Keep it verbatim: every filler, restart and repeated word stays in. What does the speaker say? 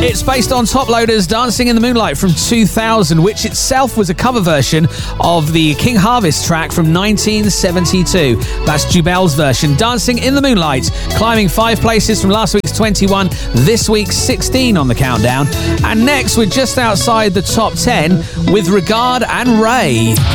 It's based on Top Loader's Dancing in the Moonlight from two thousand, which itself was a cover version of the King Harvest track from nineteen seventy-two. That's Jubel's version, Dancing in the Moonlight, climbing five places from last week's twenty-one, this week's sixteen on the countdown. And next, we're just outside the top ten with Regard and Ray.